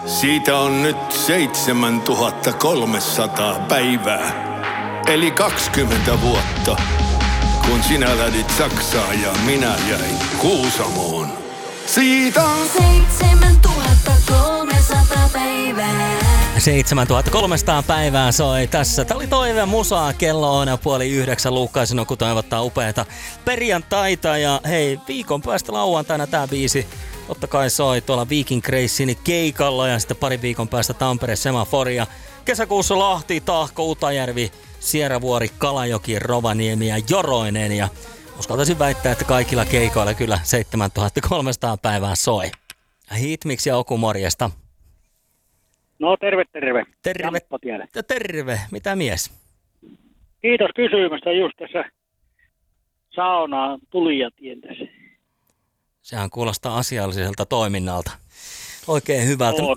Siitä on nyt 7300 päivää. Eli 20 vuotta, kun sinä lähdit Saksaan ja minä jäin Kuusamoon. Siitä on 7300 päivää. 7300 päivää soi tässä. Tää oli Toive Musaa. Kello on 8:30. Luukkaisen kun toivottaa upeata perjantaita. Ja hei, viikon päästä lauantaina tää biisi totta kai soi tuolla Viking Racing keikalla. Ja sitten pari viikon päästä Tampere Semaforia. Kesäkuussa Lahti, Tahko, Utajärvi, Sieravuori, Kalajoki, Rovaniemi ja Joroinen. Ja uskaltaisin väittää, että kaikilla keikoilla kyllä 7300 päivää soi. Hitmiksi ja Oku, morjesta. No terve. Terve. Terve. Mitä mies? Kiitos kysymästä. Just tässä saunaan tulijatien tässä. Sehän kuulostaa asialliselta toiminnalta. Oikein hyvältä.